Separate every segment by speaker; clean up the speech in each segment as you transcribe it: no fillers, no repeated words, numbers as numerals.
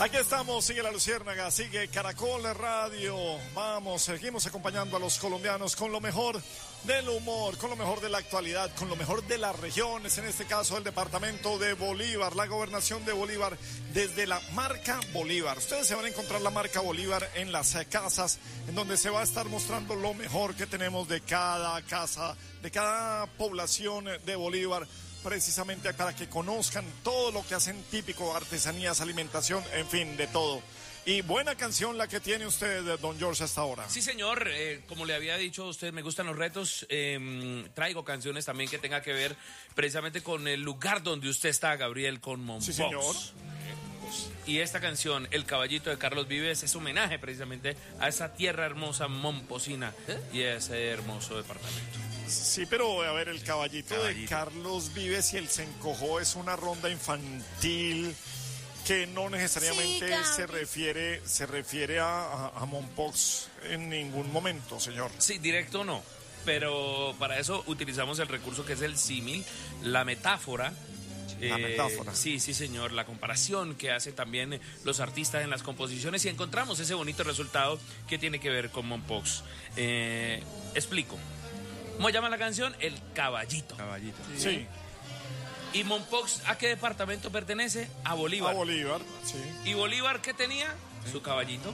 Speaker 1: Aquí estamos, sigue La Luciérnaga, sigue Caracol Radio. Vamos, seguimos acompañando a los colombianos con lo mejor del humor, con lo mejor de la actualidad, con lo mejor de las regiones, en este caso el departamento de Bolívar, la gobernación de Bolívar, desde la marca Bolívar. Ustedes se van a encontrar la marca Bolívar en las casas, en donde se va a estar mostrando lo mejor que tenemos de cada casa, de cada población de Bolívar, precisamente para que conozcan todo lo que hacen típico, artesanías, alimentación, en fin, de todo. Y buena canción la que tiene usted, don George, hasta ahora.
Speaker 2: Sí, señor, como le había dicho a usted, me gustan los retos, traigo canciones también que tenga que ver precisamente con el lugar donde usted está, Gabriel, con Mompox.
Speaker 1: Sí, señor.
Speaker 2: Y esta canción, El Caballito de Carlos Vives, es homenaje precisamente a esa tierra hermosa momposina y a ese hermoso departamento.
Speaker 1: Sí, pero a ver, el caballito de Carlos Vives y el se encojó es una ronda infantil que no necesariamente se refiere a Mompox en ningún momento, señor.
Speaker 2: Sí, directo no, pero para eso utilizamos el recurso que es el símil, la metáfora.
Speaker 1: La metáfora.
Speaker 2: Sí, señor, la comparación que hacen también los artistas en las composiciones y encontramos ese bonito resultado que tiene que ver con Mompox. Explico. ¿Cómo llama la canción? El Caballito.
Speaker 3: Caballito.
Speaker 1: Sí.
Speaker 2: ¿Y Mompox a qué departamento pertenece? A Bolívar.
Speaker 1: A Bolívar, sí.
Speaker 2: ¿Y Bolívar qué tenía? Su caballito.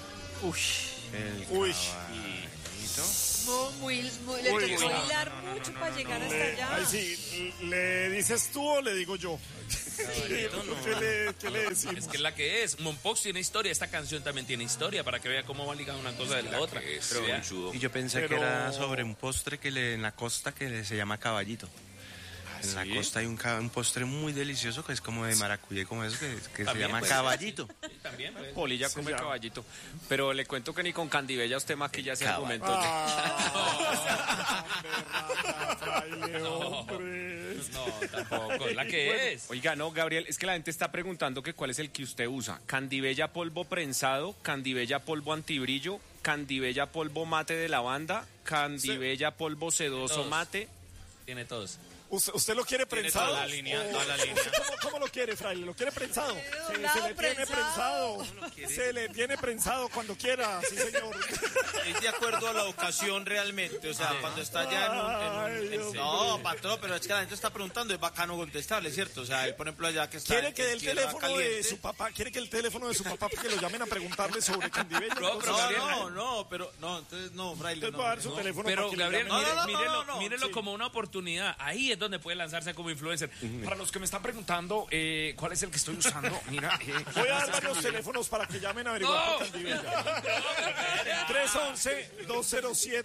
Speaker 1: Uy.
Speaker 4: Le tocó hilar mucho para llegar hasta allá.
Speaker 1: Ay, sí, ¿le dices tú o le digo yo? ¿Qué le decimos?
Speaker 2: Es que es la que es. Mompox tiene historia, esta canción también tiene historia, para que vea cómo va ligada una cosa de la otra.
Speaker 3: Y yo pensé que era sobre un postre en la costa se llama caballito. En la costa hay un postre muy delicioso que es como de maracuyá, como eso, que se llama caballito.
Speaker 2: Sí, también.
Speaker 5: Polilla come caballito. Pero le cuento que ni con Candibella usted maquilla ese argumento.
Speaker 2: No, tampoco. La que es.
Speaker 5: Oiga, no, Gabriel, es que la gente está preguntando que cuál es el que usted usa. Candibella polvo prensado, Candibella polvo antibrillo, Candibella polvo mate de lavanda, Candibella polvo sedoso mate.
Speaker 2: Tiene todos.
Speaker 1: ¿Usted lo quiere prensado?
Speaker 2: Toda la línea.
Speaker 1: ¿Cómo lo quiere, fraile? ¿Lo quiere prensado? Se le tiene prensado. Se le tiene prensado cuando quiera, sí, señor.
Speaker 6: Es de acuerdo a la ocasión realmente, o sea, cuando está ya no, patrón, pero es que la gente está preguntando, es bacano contestarle, ¿cierto? O sea, él, por ejemplo, allá que está...
Speaker 1: ¿Quiere que dé el teléfono de su papá? ¿Quiere que el teléfono de su papá que lo llamen a preguntarle sobre Candibella?
Speaker 6: No, entonces no, fraile,
Speaker 1: no. Va a dar su teléfono.
Speaker 2: Pero, Gabriel, mírelo como una oportunidad. Ahí es donde puede lanzarse como influencer. Para los que me están preguntando cuál es el que estoy usando, mira.
Speaker 1: Voy a dar los teléfonos para que llamen a averiguar por Candibella. 311-207.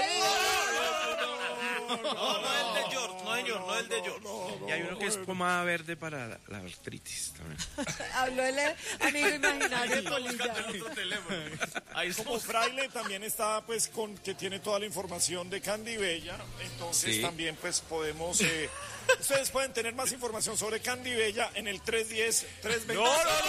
Speaker 6: No el de George, no señor, no el de George.
Speaker 3: Y hay uno que es pomada verde para la artritis también.
Speaker 4: Habló el amigo imaginario de Polilla.
Speaker 1: Ahí como fraile también está pues que tiene toda la información de Candibella, entonces también pues podemos ustedes pueden tener más información sobre Candibella en el 310-320.
Speaker 6: No.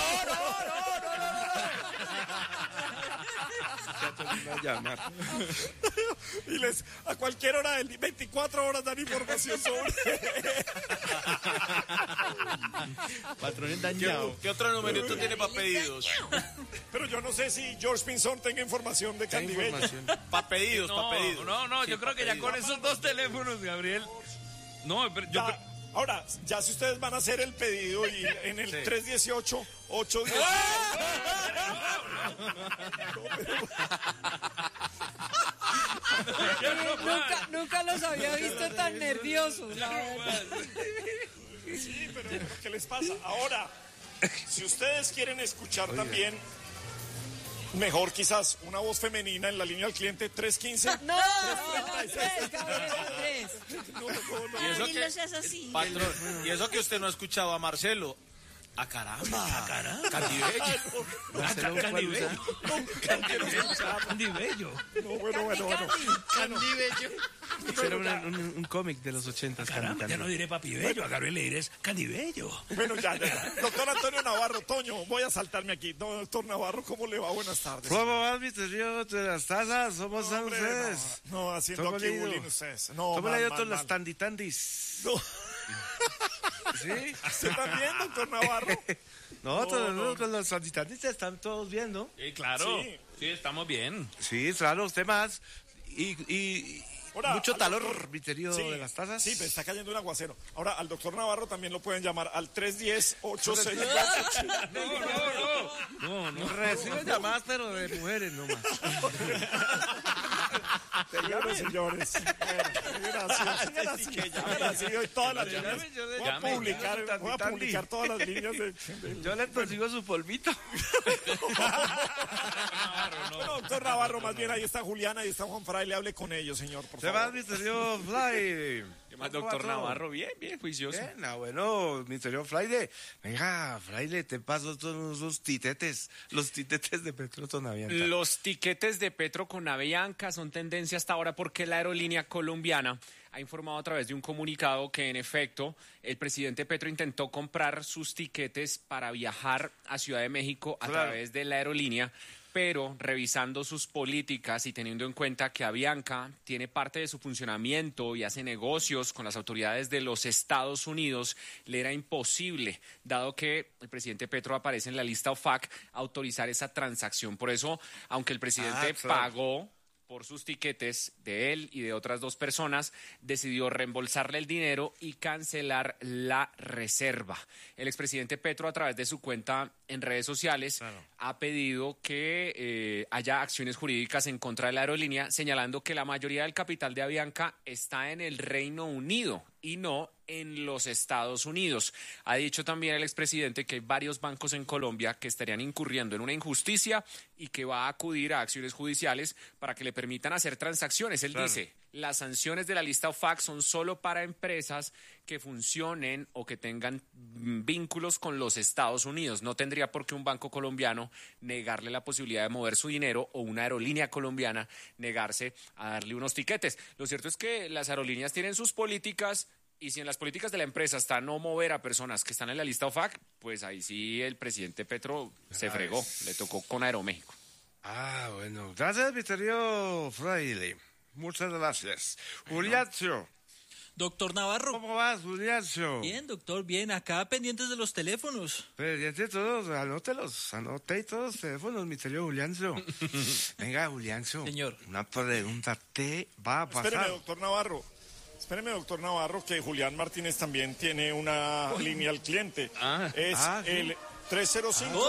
Speaker 1: Y a cualquier hora del 24 horas dan información sobre.
Speaker 3: Patrones dañados.
Speaker 6: ¿Qué otro numerito tiene para pedidos?
Speaker 1: Pero yo no sé si George Pinzón tenga información de Candibella.
Speaker 6: Para pedidos,
Speaker 2: No, yo creo que ya con esos dos teléfonos, Gabriel. No, pero yo
Speaker 1: ahora, ya si ustedes van a hacer el pedido y en el 318-810...
Speaker 4: Nunca los había visto tan nerviosos, la verdad.
Speaker 1: Sí, pero ¿qué les pasa? Ahora, si ustedes quieren escuchar también, mejor quizás una voz femenina en la línea al cliente 315.
Speaker 4: No, Andrés.
Speaker 6: Y eso que usted no ha escuchado a Marcelo. ¡Ah, caramba! ¡Candibello!
Speaker 2: Candibello.
Speaker 1: Bueno.
Speaker 6: Candibello.
Speaker 3: Era un cómic de los 80.
Speaker 2: Caramba, ya no diré Papibello, a Gabriel le diré Candibello.
Speaker 1: Bueno, ya. Doctor Antonio Navarro, Toño, voy a saltarme aquí. Doctor Navarro, ¿cómo le va? Buenas tardes.
Speaker 3: ¿Cómo va, misterio de las tazas? ¿Cómo están ustedes?
Speaker 1: No, haciendo aquí bullying ustedes. No,
Speaker 3: ¿Cómo le ha ido todos los tanditandis?
Speaker 1: No.
Speaker 3: ¿Sí?
Speaker 1: ¿Usted también, doctor Navarro?
Speaker 3: No, todos los habitantes están todos bien, ¿no?
Speaker 2: Claro.
Speaker 1: Sí.
Speaker 2: Sí, estamos bien.
Speaker 3: Sí, claro, usted más. Y
Speaker 1: Ahora,
Speaker 3: mucho
Speaker 1: al
Speaker 3: talor,
Speaker 1: doctor-
Speaker 3: misterio
Speaker 1: Sí,
Speaker 3: de las tazas.
Speaker 1: Sí, pero está cayendo un aguacero. Ahora, al doctor Navarro también lo pueden llamar al 310-86.
Speaker 2: No.
Speaker 3: Recibe llamadas, pero de mujeres nomás.
Speaker 1: Señores, señores. Bueno, gracias. Sigan así hoy todas las líneas. Voy a publicar todas las líneas de...
Speaker 3: Yo le consigo su polvito.
Speaker 1: Bueno, doctor Navarro, más bien ahí está Juliana, ahí está Juan Fraile, hable con ellos, señor, por
Speaker 3: Se va,
Speaker 1: favor.
Speaker 3: misterio Fly.
Speaker 5: ¿Qué más, doctor Navarro? Bien, juicioso.
Speaker 3: Bien, bueno, misterio Fraile. Venga, Fraile, te paso todos esos titetes. Los titetes de Petro Tonavianta.
Speaker 5: Los tiquetes de Petro con Avianca son tendencia hasta ahora porque la aerolínea colombiana ha informado a través de un comunicado que, en efecto, el presidente Petro intentó comprar sus tiquetes para viajar a Ciudad de México a través de la aerolínea, pero revisando sus políticas y teniendo en cuenta que Avianca tiene parte de su funcionamiento y hace negocios con las autoridades de los Estados Unidos, le era imposible, dado que el presidente Petro aparece en la lista OFAC, autorizar esa transacción. Por eso, aunque el presidente pagó por sus tiquetes de él y de otras 2 personas, decidió reembolsarle el dinero y cancelar la reserva. El expresidente Petro, a través de su cuenta en redes sociales, ha pedido que haya acciones jurídicas en contra de la aerolínea, señalando que la mayoría del capital de Avianca está en el Reino Unido y no en los Estados Unidos. Ha dicho también el expresidente que hay varios bancos en Colombia que estarían incurriendo en una injusticia y que va a acudir a acciones judiciales para que le permitan hacer transacciones. Él dice, las sanciones de la lista OFAC son solo para empresas que funcionen o que tengan vínculos con los Estados Unidos. No tendría por qué un banco colombiano negarle la posibilidad de mover su dinero o una aerolínea colombiana negarse a darle unos tiquetes. Lo cierto es que las aerolíneas tienen sus políticas y si en las políticas de la empresa está no mover a personas que están en la lista OFAC, pues ahí sí el presidente Petro se fregó, le tocó con Aeroméxico.
Speaker 3: Ah, bueno. Gracias, misterio Fraile. Muchas gracias. Juliacio.
Speaker 7: Doctor Navarro.
Speaker 3: ¿Cómo vas, Juliacio?
Speaker 7: Bien, doctor, bien. Acá pendientes de los teléfonos.
Speaker 3: Pendientes todos, anote todos los teléfonos, misterio Juliancio. Venga, Juliancio.
Speaker 7: Señor.
Speaker 3: Una pregunta, ¿te va a pasar?
Speaker 1: Espéreme, doctor Navarro, que Julián Martínez también tiene una línea al cliente. Es el 305.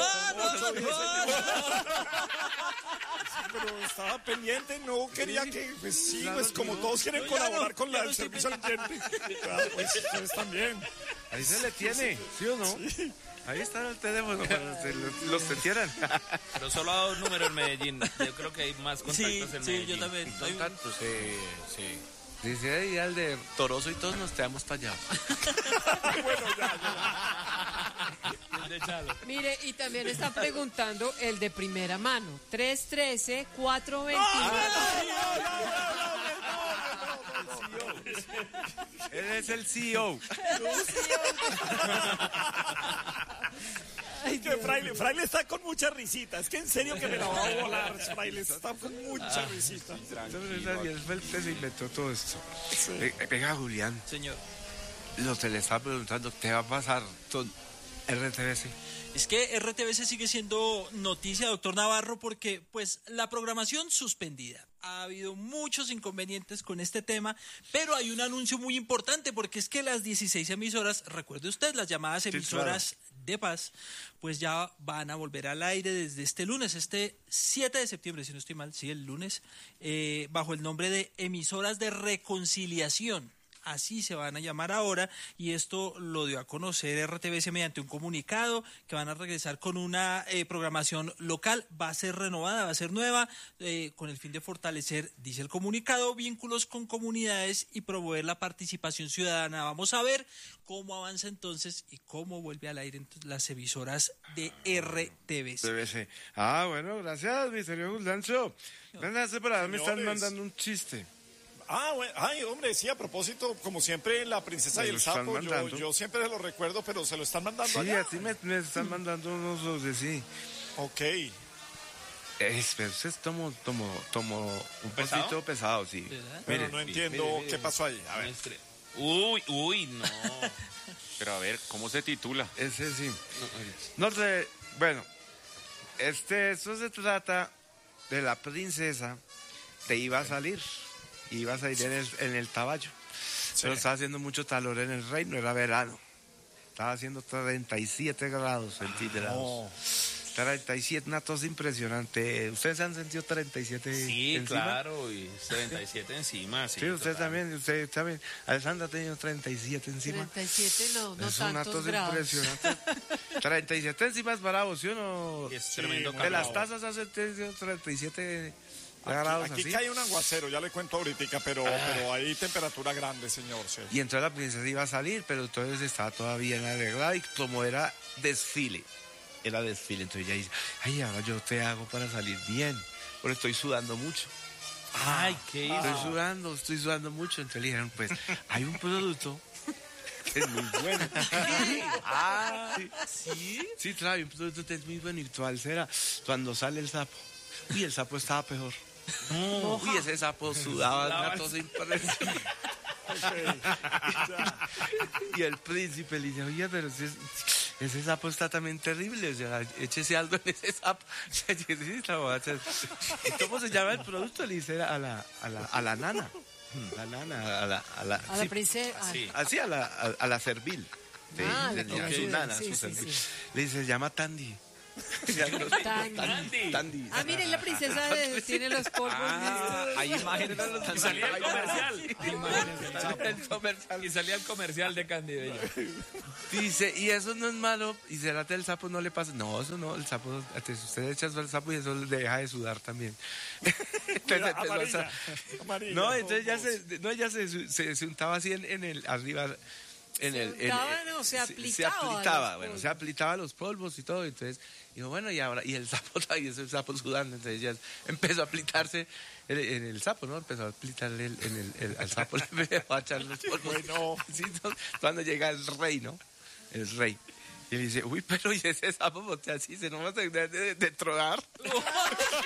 Speaker 1: Pero estaba pendiente, no quería que, pues sí, pues como todos quieren colaborar con el servicio al cliente, pues ustedes también.
Speaker 3: Ahí se le tiene, ¿sí o no? Sí. Ahí está el teléfono para que los tendieran.
Speaker 2: Pero solo ha dado un número en Medellín. Yo creo que hay más contactos en Medellín.
Speaker 7: Sí, yo también.
Speaker 3: Contactos, sí. Dice ahí al de Toroso y todos nos quedamos tallados.
Speaker 1: Bueno, ya.
Speaker 4: Mire, y también está preguntando el de primera mano. 313-429.
Speaker 3: Él es el CEO.
Speaker 1: Es que Fraile está con mucha risita. Es que en serio que me la va a volar. Fraile está con mucha risita.
Speaker 3: Él fue el que se inventó todo esto. Sí. Venga, Julián.
Speaker 7: Señor.
Speaker 3: Lo que le estaba preguntando, ¿qué va a pasar con RTBC?
Speaker 7: Es que RTBC sigue siendo noticia, doctor Navarro, porque pues la programación suspendida. Ha habido muchos inconvenientes con este tema, pero hay un anuncio muy importante, porque es que las 16 emisoras, recuerde usted, las llamadas emisoras de paz, pues ya van a volver al aire desde este lunes, este 7 de septiembre, si no estoy mal, sí, el lunes, bajo el nombre de Emisoras de Reconciliación. Así se van a llamar ahora, y esto lo dio a conocer RTBC mediante un comunicado, que van a regresar con una programación local, va a ser renovada, va a ser nueva, con el fin de fortalecer, dice el comunicado, vínculos con comunidades y promover la participación ciudadana. Vamos a ver cómo avanza entonces y cómo vuelve al aire las emisoras de RTBC.
Speaker 3: Bueno, gracias, misterio Guldancho. Me están mandando un chiste.
Speaker 1: Bueno, hombre, sí, a propósito, como siempre, la princesa y el sapo, yo siempre se lo recuerdo, pero se lo están mandando allá.
Speaker 3: Sí, a ti me están mandando unos de sí.
Speaker 1: Ok.
Speaker 3: Pero es tomo un poquito pesado, sí.
Speaker 1: Pero no entiendo qué pasó ahí. A ver.
Speaker 2: Uy, no.
Speaker 5: Pero a ver, ¿cómo se titula?
Speaker 3: Ese sí. No sé, bueno, eso se trata de la princesa que iba a salir en el caballo. Pero estaba haciendo mucho calor en el reino, era verano. Estaba haciendo 37 grados centígrados. 37, una tos impresionante. ¿Ustedes han sentido 37
Speaker 2: Sí,
Speaker 3: encima?
Speaker 2: claro, y 37 encima. Sí,
Speaker 3: Sí, usted
Speaker 2: total.
Speaker 3: también. Alessandra ha tenido 37 encima.
Speaker 4: 37 no
Speaker 3: Es una
Speaker 4: tantos
Speaker 3: tos
Speaker 4: grados.
Speaker 3: impresionante. 37 encima es bravo, ¿sí o no?
Speaker 2: Y es tremendo
Speaker 3: De las
Speaker 2: calor.
Speaker 3: tazas hace 37 grados
Speaker 1: Aquí
Speaker 3: así.
Speaker 1: cae un aguacero, ya le cuento ahorita, pero hay temperatura grande, señor. Sí.
Speaker 3: Y entonces la princesa iba a salir, pero entonces estaba todavía arreglada y como era desfile, entonces ella dice, ay, ahora yo te hago para salir bien, pero estoy sudando mucho.
Speaker 2: Ay, qué
Speaker 3: Estoy sudando mucho. Entonces le dijeron, pues, hay un producto que es muy bueno.
Speaker 2: ¿Sí?
Speaker 3: Sí, claro, hay un producto que es muy bueno y cuál será cuando sale el sapo. Uy, el sapo estaba peor. Uy, ese sapo sudaba una tos impresionante. Y el príncipe le dice, oye, pero ese sapo está también terrible, o sea, échese algo en ese sapo. ¿Y cómo se llama el producto? Le dice a la nana. A la
Speaker 4: A la princesa.
Speaker 2: Sí.
Speaker 3: así a la servil.
Speaker 4: La que
Speaker 3: A
Speaker 4: le
Speaker 3: su
Speaker 4: ayuda.
Speaker 3: nana, a
Speaker 4: Sí,
Speaker 3: su
Speaker 4: sí,
Speaker 3: servil.
Speaker 4: sí.
Speaker 3: Le dice, se llama Tandy.
Speaker 2: Andy.
Speaker 3: Tandy.
Speaker 4: Ah, miren, la princesa tiene los polvos listos.
Speaker 5: Hay imágenes.
Speaker 2: Y salía el comercial.
Speaker 3: El comercial.
Speaker 2: Y salía el comercial de Candy Bella.
Speaker 3: Dice, y eso no es malo, y será que el sapo no le pasa. No, eso no, el sapo, usted echa el sapo y eso le deja de sudar también. Entonces,
Speaker 1: Amarilla, amarilla,
Speaker 3: no, entonces
Speaker 1: todos.
Speaker 3: ella se untaba así en el, arriba, en
Speaker 4: ¿Se
Speaker 3: el...
Speaker 4: untaba, no? ¿Se aplicaba los
Speaker 3: se aplicaba los polvos y todo, entonces, dijo, bueno, y ahora, y el sapo, y ese sapo sudando, entonces ella empezó a aplicarse en el sapo, ¿no? Empezó a aplicarle al sapo, le empezó a echar los polvos.
Speaker 1: Bueno.
Speaker 3: Sí, cuando llega el rey, ¿no? El rey. Y le dice, uy, pero ¿y ese sapo botea así? ¿Se no va a tener de trogar?